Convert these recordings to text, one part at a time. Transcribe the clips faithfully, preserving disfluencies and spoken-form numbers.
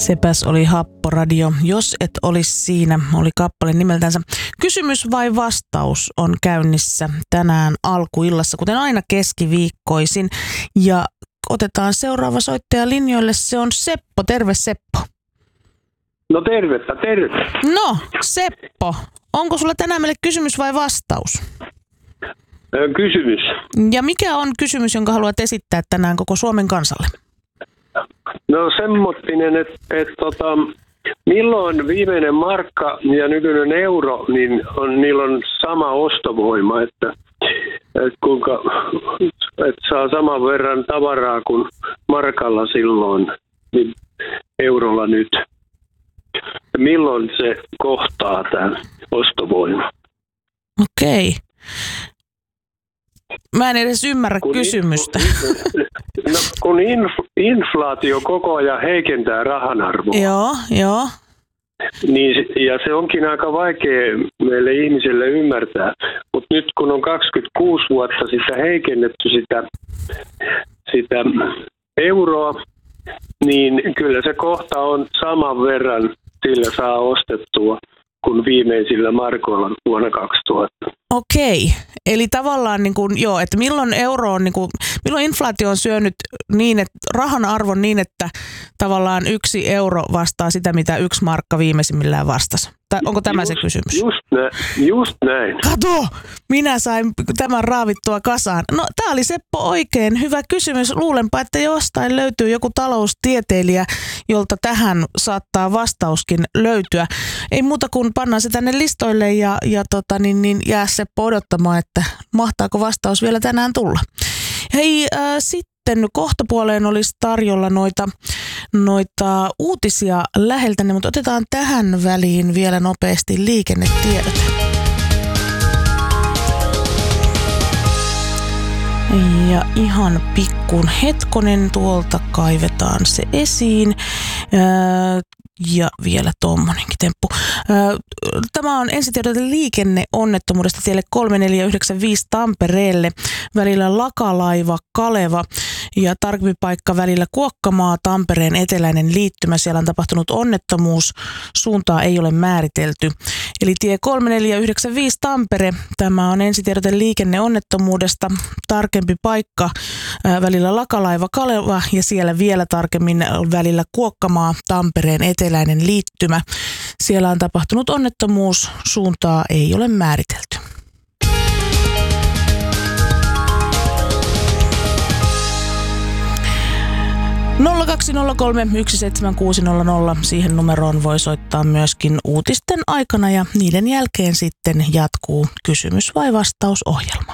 Sepäs oli Happoradio. Jos et olisi siinä, oli kappale nimeltänsä. Kysymys vai vastaus on käynnissä tänään alkuillassa, kuten aina keskiviikkoisin. Ja otetaan seuraava soittaja linjoille. Se on Seppo. Terve Seppo. No tervettä, terve. No Seppo, onko sulla tänään meille kysymys vai vastaus? Kysymys. Ja mikä on kysymys, jonka haluat esittää tänään koko Suomen kansalle? No semmoinen, että et, tota, milloin viimeinen markka ja nykyinen euro, niin on, niillä on sama ostovoima, että et kuinka et saa saman verran tavaraa kuin markalla silloin, niin eurolla nyt. Milloin se kohtaa tämä ostovoima? Okei. Mä en edes ymmärrä kun kysymystä. In, no, kun inf- inflaatio koko ajan heikentää rahan arvoa. Joo, joo. Niin, ja se onkin aika vaikea meille ihmisille ymmärtää. Mutta nyt kun on kaksikymmentäkuusi vuotta sitä heikennetty sitä, sitä euroa, niin kyllä se kohta on saman verran, sillä saa ostettua kuin viimeisillä markoilla vuonna kaksituhatta. Okei, eli tavallaan niin kuin, joo, että milloin euro on, niin kuin, milloin inflaatio on syönyt niin, että rahan arvon niin, että tavallaan yksi euro vastaa sitä, mitä yksi markka viimeisimmillään vastasi. Tai onko tämä just, se kysymys? Just näin. Just näin. Kato, minä sain tämän raavittua kasaan. No, tämä oli Seppo oikein hyvä kysymys. Luulenpa, että jostain löytyy joku taloustieteilijä, jolta tähän saattaa vastauskin löytyä. Ei muuta kuin pannaan se tänne listoille ja, ja tota, niin, niin jää Seppo odottamaan, että mahtaako vastaus vielä tänään tulla. Hei, äh, sitten kohtapuoleen olisi tarjolla noita, noita uutisia läheltäne, mutta otetaan tähän väliin vielä nopeasti liikennetiedot. Ja ihan pikkun hetkonen tuolta kaivetaan se esiin. Äh, Ja vielä tommonenkin temppu. Tämä on ensitiedot liikenneonnettomuudesta tielle kolme neljä yhdeksän viisi Tampereelle välillä Lakalaiva Kaleva ja tarkempi paikka välillä Kuokkamaa Tampereen eteläinen liittymä. Siellä on tapahtunut onnettomuus. Suuntaa ei ole määritelty. Eli tie kolme neljä yhdeksän viisi Tampere. Tämä on ensitiedot liikenneonnettomuudesta. Tarkempi paikka välillä Lakalaiva Kaleva ja siellä vielä tarkemmin välillä Kuokkamaa Tampereen eteläinen liittymä. Siellä on tapahtunut onnettomuus, suuntaa ei ole määritelty. nolla kaksi nolla kolme yksi seitsemän kuusi nolla nolla. Siihen numeroon voi soittaa myöskin uutisten aikana ja niiden jälkeen sitten jatkuu kysymys vai vastausohjelma.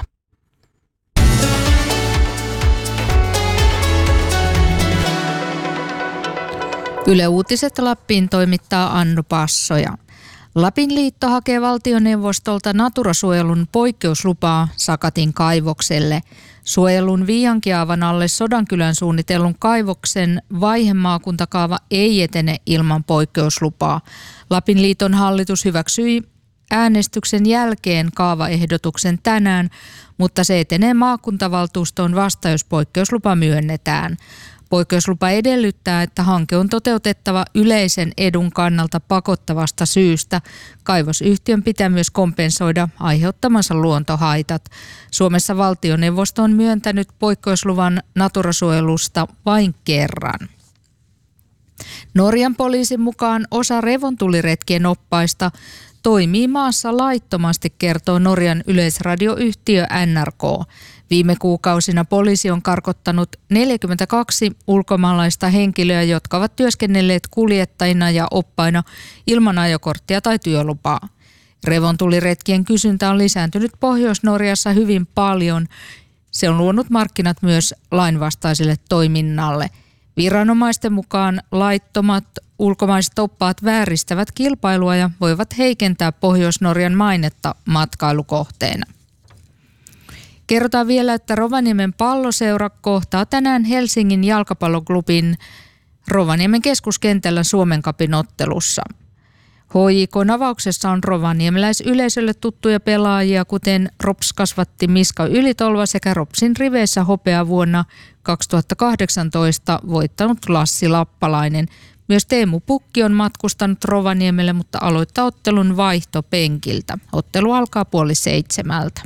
Yle Uutiset Lappiin toimittaa Annu Passoja. Lapin liitto hakee valtioneuvostolta Natura-suojelun poikkeuslupaa Sakatin kaivokselle. Suojelun Viiankiaavan alle Sodankylän suunnitellun kaivoksen vaihemaakuntakaava ei etene ilman poikkeuslupaa. Lapin liiton hallitus hyväksyi äänestyksen jälkeen kaavaehdotuksen tänään, mutta se etenee maakuntavaltuustoon vasta, jos poikkeuslupa myönnetään. Poikkeuslupa edellyttää, että hanke on toteutettava yleisen edun kannalta pakottavasta syystä. Kaivosyhtiön pitää myös kompensoida aiheuttamansa luontohaitat. Suomessa valtioneuvosto on myöntänyt poikkeusluvan Natura-suojelusta vain kerran. Norjan poliisin mukaan osa revontuliretkien oppaista toimii maassa laittomasti, kertoo Norjan yleisradioyhtiö N R K. Viime kuukausina poliisi on karkottanut neljäkymmentäkaksi ulkomaalaista henkilöä, jotka ovat työskennelleet kuljettajina ja oppaina ilman ajokorttia tai työlupaa. Revontuliretkien kysyntä on lisääntynyt Pohjois-Norjassa hyvin paljon. Se on luonut markkinat myös lainvastaiselle toiminnalle. Viranomaisten mukaan laittomat ulkomaiset oppaat vääristävät kilpailua ja voivat heikentää Pohjois-Norjan mainetta matkailukohteena. Kerrotaan vielä, että Rovaniemen palloseura kohtaa tänään Helsingin jalkapalloklubin Rovaniemen keskuskentällä Suomen Cupin ottelussa. H J K:n avauksessa on rovaniemeläisyleisölle tuttuja pelaajia, kuten Rops-kasvatti Miska Ylitolva sekä Ropsin riveissä hopea vuonna kaksituhattakahdeksantoista voittanut Lassi Lappalainen. Myös Teemu Pukki on matkustanut Rovaniemelle, mutta aloittaa ottelun vaihtopenkiltä. Ottelu alkaa puoli seitsemältä.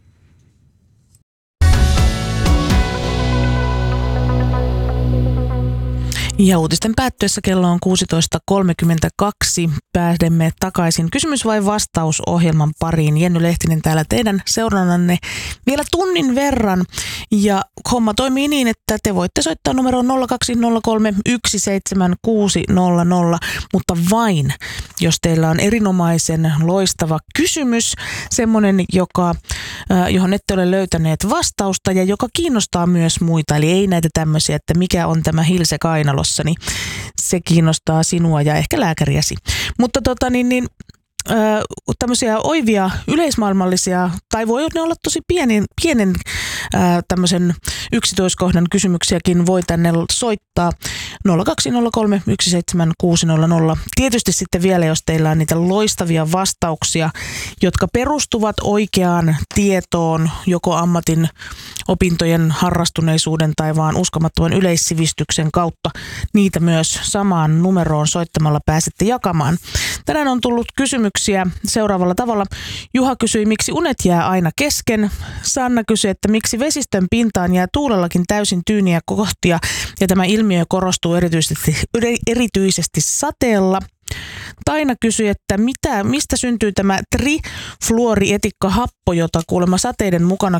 Ja uutisten päättyessä kello on kuusitoista kolmekymmentäkaksi. Pääsemme takaisin kysymys vai vastaus -ohjelman pariin. Jenny Lehtinen täällä teidän seurannanne vielä tunnin verran. Ja homma toimii niin, että te voitte soittaa numeroon nolla kaksi nolla kolme yksi seitsemän kuusi nolla nolla, mutta vain jos teillä on erinomaisen loistava kysymys, semmoinen, joka, äh, johon ette ole löytäneet vastausta ja joka kiinnostaa myös muita. Eli ei näitä tämmöisiä, että mikä on tämä hilse kainalossa, niin se kiinnostaa sinua ja ehkä lääkäriäsi. Mutta tota niin, niin Öö, tämmöisiä oivia yleismaailmallisia, tai voi ne olla tosi pienen, pienen öö, tämmöisen yksityiskohdan kysymyksiäkin voi tänne soittaa nolla kaksi nolla kolme yksi seitsemän kuusi nolla nolla. Tietysti sitten vielä, jos teillä on niitä loistavia vastauksia, jotka perustuvat oikeaan tietoon, joko ammatin opintojen harrastuneisuuden tai vaan uskomattoman yleissivistyksen kautta, niitä myös samaan numeroon soittamalla pääsette jakamaan. Tänään on tullut kysymyksiä seuraavalla tavalla. Juha kysyi, miksi unet jää aina kesken. Sanna kysyi, että miksi vesistön pintaan jää tuulellakin täysin tyyniä kohtia ja tämä ilmiö korostuu erityisesti, erityisesti sateella. Taina kysyi, että mitä, mistä syntyy tämä trifluorietikkahappo, jota kuulemma sateiden mukana